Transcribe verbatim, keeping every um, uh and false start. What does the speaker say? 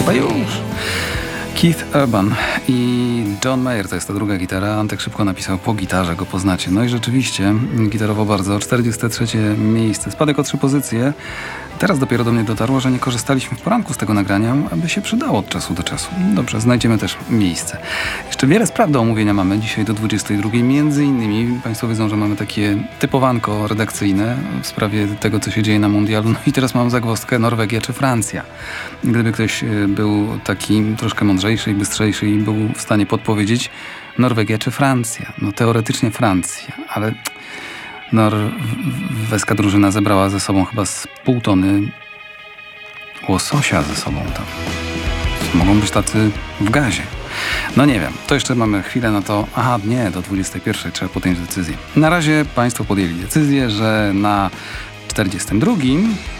Chyba już. Keith Urban i John Mayer, to jest ta druga gitara. Antek szybko napisał, po gitarze go poznacie. No i rzeczywiście, gitarowo bardzo. czterdzieste trzecie miejsce, spadek o trzy pozycje. Teraz dopiero do mnie dotarło, że nie korzystaliśmy w poranku z tego nagrania, aby się przydało od czasu do czasu. Dobrze, znajdziemy też miejsce. Jeszcze wiele spraw do omówienia mamy dzisiaj do dwudziestej drugiej. Między innymi Państwo wiedzą, że mamy takie typowanko redakcyjne w sprawie tego, co się dzieje na mundialu. No i teraz mam zagwozdkę Norwegia czy Francja. Gdyby ktoś był taki troszkę mądrzejszy i bystrzejszy i był w stanie podpowiedzieć Norwegia czy Francja. No teoretycznie Francja, ale norweska drużyna zebrała ze sobą chyba z pół tony łososia ze sobą tam. Mogą być tacy w gazie. No nie wiem, to jeszcze mamy chwilę na to. Aha, nie, do dwudziestej pierwszej trzeba podjąć decyzję. Na razie Państwo podjęli decyzję, że na czterdziestym drugim